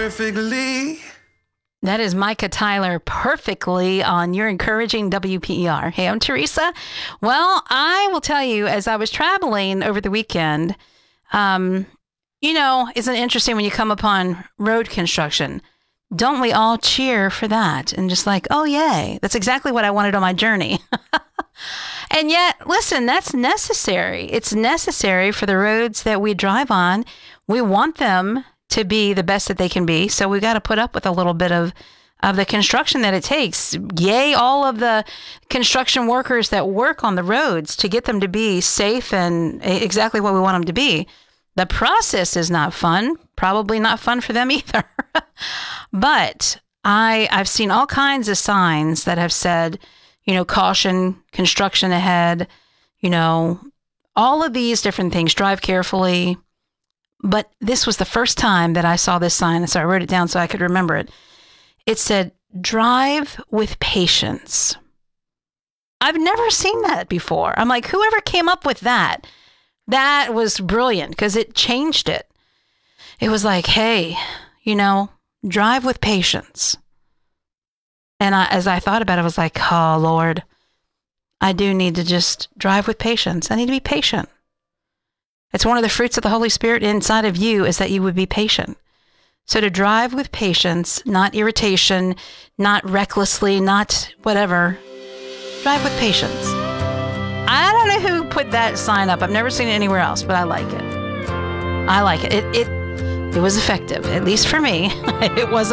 perfectly. That is Micah Tyler perfectly on Your Encouraging WPER. Hey, I'm Teresa. Well, I will tell you, as I was traveling over the weekend, isn't it interesting when you come upon road construction? Don't we all cheer for that? And just like, oh, yay. That's exactly what I wanted on my journey. And yet, listen, that's necessary. It's necessary for the roads that we drive on. We want them to be the best that they can be. So we've got to put up with a little bit of the construction that it takes. Yay, all of the construction workers that work on the roads to get them to be safe and exactly what we want them to be. The process is not fun, probably not fun for them either. But I've seen all kinds of signs that have said, caution, construction ahead, all of these different things, drive carefully. But this was the first time that I saw this sign, and so I wrote it down so I could remember it. It said, drive with patience. I've never seen that before. I'm like, whoever came up with that? That was brilliant because it changed it. It was like, hey, drive with patience. And as I thought about it, I was like, oh, Lord, I do need to just drive with patience. I need to be patient. It's one of the fruits of the Holy Spirit inside of you is that you would be patient. So to drive with patience, not irritation, not recklessly, not whatever. Drive with patience. I don't know who put that sign up. I've never seen it anywhere else, but I like it. I like it. It was effective, at least for me. It was